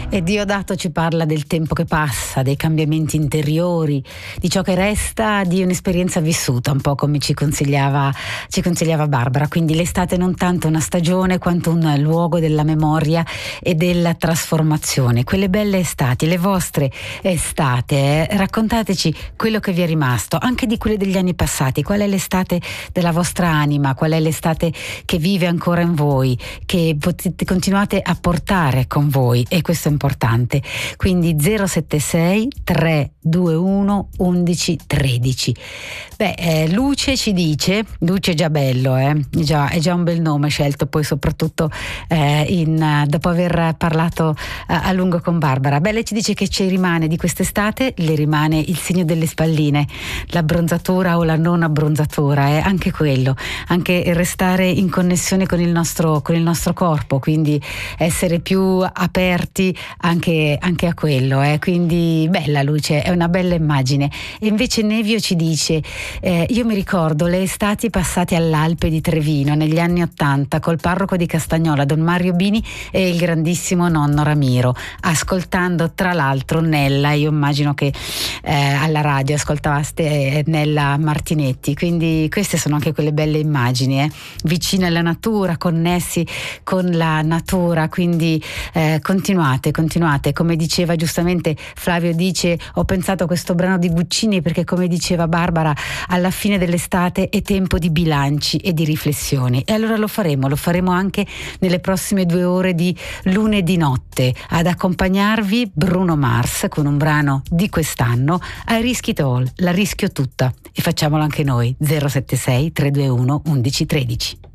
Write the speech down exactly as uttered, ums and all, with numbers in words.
E Diodato ci parla del tempo che passa, dei cambiamenti interiori, di ciò che resta di un'esperienza vissuta, un po' come ci consigliava, ci consigliava Barbara. Quindi l'estate non tanto una stagione quanto un luogo della memoria e della trasformazione. Quelle belle estati, le vostre estate, eh? Raccontateci quello che vi è rimasto, anche di quelle degli anni passati. Qual è l'estate della vostra anima? Qual è l'estate che vive ancora in voi, che potete, continuate a portare con voi? E questo è importante. Quindi zero sette sei tre due uno undici tredici. Beh, eh, Luce ci dice, Luce Giabello, eh, già, è già un bel nome scelto, poi soprattutto eh, in, dopo aver parlato eh, a lungo con Barbara. Beh, lei ci dice che ci rimane di quest'estate, le rimane il segno delle spalline, l'abbronzatura o la non abbronzatura, eh, anche quello, anche il restare in connessione con il nostro, con il nostro corpo, quindi essere più aperti anche, anche a quello, eh. Quindi bella Luce, è una bella immagine. E invece Nevio ci dice eh, io mi ricordo le estati passate all'Alpe di Trevino negli anni ottanta col parroco di Castagnola Don Mario Bini e il grandissimo nonno Ramiro, ascoltando tra l'altro Nella, io immagino che eh, alla radio ascoltavaste Nella Martinetti, quindi queste sono anche quelle belle immagini, eh, vicine alla natura, connessi con la natura, quindi eh, continuate, continuate, come diceva giustamente Flavio, dice ho pensato a questo brano di Guccini perché come diceva Barbara alla fine dell'estate è tempo di bilanci e di riflessioni, e allora lo faremo, lo faremo anche nelle prossime due ore di lunedì notte. Ad accompagnarvi Bruno Mars con un brano di quest'anno, I Risk It All, la rischio tutta, e facciamolo anche noi. Zero sette sei tre due uno undici tredici.